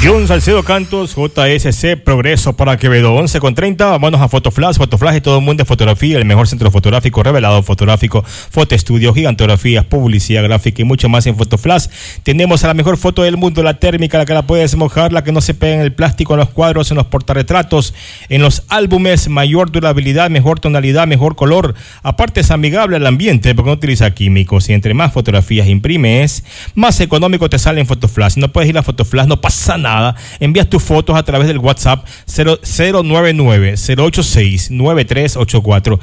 John Salcedo Cantos, JSC Progreso para Quevedo, 11:30. Vámonos a Fotoflash. Fotoflash y todo el mundo de fotografía, el mejor centro fotográfico, revelado fotográfico, fotoestudio, gigantografías, publicidad gráfica y mucho más en Fotoflash. Tenemos a la mejor foto del mundo, la térmica, la que la puedes mojar, la que no se pega en el plástico, en los cuadros, en los portarretratos, en los álbumes, mayor durabilidad, mejor tonalidad, mejor color. Aparte es amigable al ambiente porque no utiliza químicos y entre más fotografías imprimes, más económico te sale en Fotoflash. Si no puedes ir a Fotoflash, no pasa nada. Envías tus fotos a través del WhatsApp 099-086-9384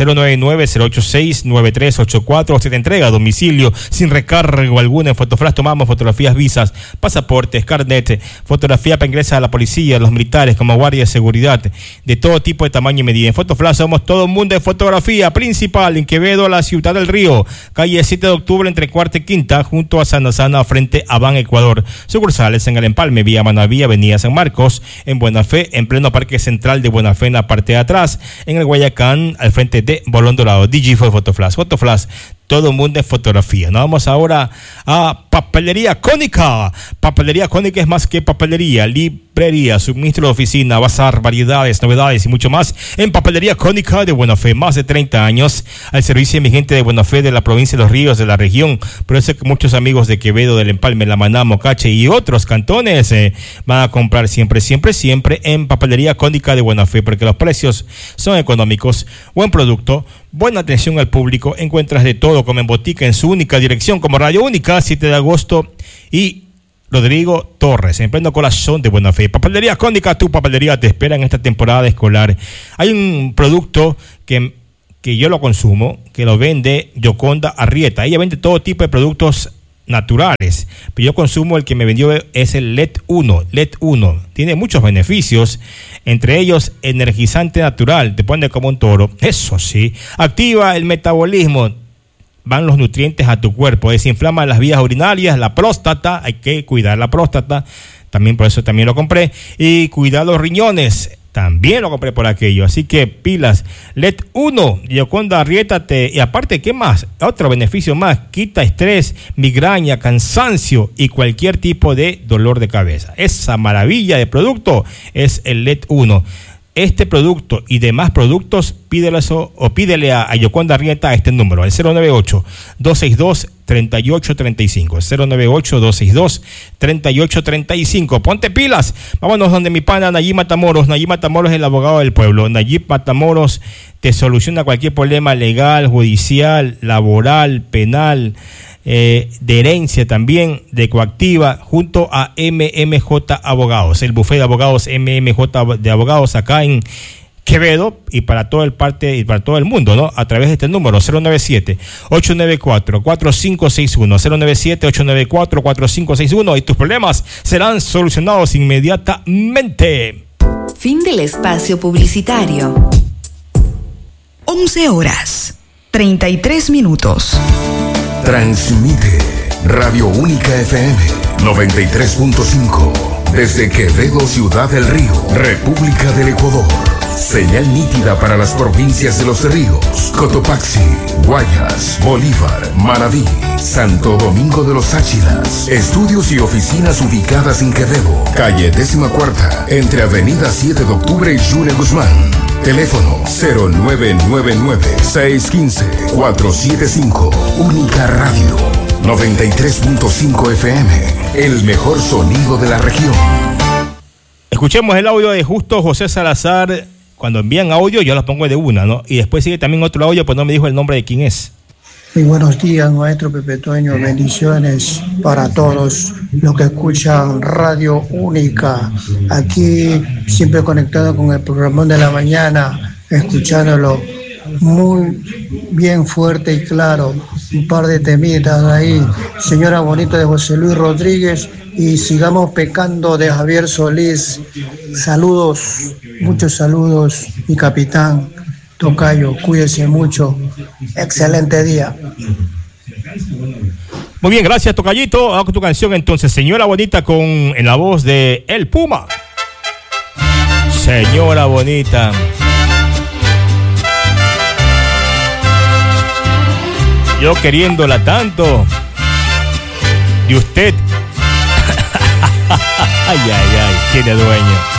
099-086-9384. Se te entrega a domicilio sin recargo alguna. En Fotoflash tomamos fotografías, visas, pasaportes, carnet, fotografía para ingresar a la policía, a los militares como guardia de seguridad, de todo tipo de tamaño y medida. En Fotoflash somos todo el mundo de fotografía. Principal en Quevedo, la Ciudad del Río, calle 7 de octubre entre Cuarta y Quinta, junto a Sana frente a Ban Ecuador. Sucursales en El Empalme, vía Manaví, avenida San Marcos, en Buena Fe, en pleno Parque Central de Buena Fe, en la parte de atrás, en el Guayacán, al frente de Bolón Dorado. DG fue Fotoflash. Fotoflash, todo el mundo de fotografía. Nos vamos ahora a Papelería Cónica. Papelería Cónica es más que papelería, librería, suministro de oficina, bazar, variedades, novedades y mucho más en Papelería Cónica de Buena Fe. Más de 30 años al servicio de mi gente de Buena Fe, de la provincia de Los Ríos, de la región. Por eso que muchos amigos de Quevedo, del Empalme, La Maná, Mocache y otros cantones van a comprar siempre en Papelería Cónica de Buena Fe, porque los precios son económicos, buen producto, buena atención al público. Encuentras de todo como en botica, en su única dirección como Radio Única, 7 de agosto y Rodrigo Torres, en pleno corazón de Buena Fe. Papelería Cónica, tu papelería te espera en esta temporada escolar. Hay un producto que yo lo consumo, que lo vende Yoconda Arrieta. Ella vende todo tipo de productos naturales, pero yo consumo el que me vendió, es el LED 1. LED 1 tiene muchos beneficios, entre ellos energizante natural, te pone como un toro, eso sí, activa el metabolismo, van los nutrientes a tu cuerpo, desinflama las vías urinarias, la próstata, hay que cuidar la próstata, también por eso también lo compré, y cuidar los riñones, también lo compré por aquello. Así que pilas, LED 1, Yoconda Arrieta, y aparte, ¿qué más? Otro beneficio más, quita estrés, migraña, cansancio y cualquier tipo de dolor de cabeza. Esa maravilla de producto es el LED 1. Este producto y demás productos, pídele a Yoconda Arrieta a este número, al 098-262-3835. 098-262-3835. Ponte pilas. Vámonos donde mi pana Nayib Matamoros. Nayib Matamoros es el abogado del pueblo. Nayib Matamoros te soluciona cualquier problema legal, judicial, laboral, penal, de herencia también, de coactiva, junto a MMJ Abogados, el bufete de abogados MMJ de Abogados acá en Quevedo y para todo el mundo, ¿no? A través de este número 097-894-4561, 097-894-4561, y tus problemas serán solucionados inmediatamente. Fin del espacio publicitario. 11:33. Transmite Radio Única FM 93.5 desde Quevedo, Ciudad del Río, República del Ecuador. Señal nítida para las provincias de Los Ríos, Cotopaxi, Guayas, Bolívar, Manabí, Santo Domingo de los Áchilas. Estudios y oficinas ubicadas en Quevedo, calle 14ª, entre Avenida 7 de Octubre y June Guzmán. Teléfono 0999-615-475. Única Radio 93.5 FM. El mejor sonido de la región. Escuchemos el audio de Justo José Salazar. Cuando envían audio yo los pongo de una, ¿no? Y después sigue también otro audio, pues no me dijo el nombre de quién es. Muy buenos días, maestro Pepe Toño. Bendiciones para todos los que escuchan Radio Única. Aquí siempre conectado con el programa de la mañana, escuchándolo muy bien fuerte y claro. Un par de temitas ahí. Señora Bonita de José Luis Rodríguez y Sigamos Pecando de Javier Solís. Saludos, muchos saludos, mi capitán. Tocayo, cuídese mucho. Excelente día. Muy bien, gracias, Tocayito. Vamos con tu canción entonces, Señora Bonita, en la voz de El Puma. Señora Bonita. Yo queriéndola tanto. Y usted Ay, ay, ay, tiene dueño.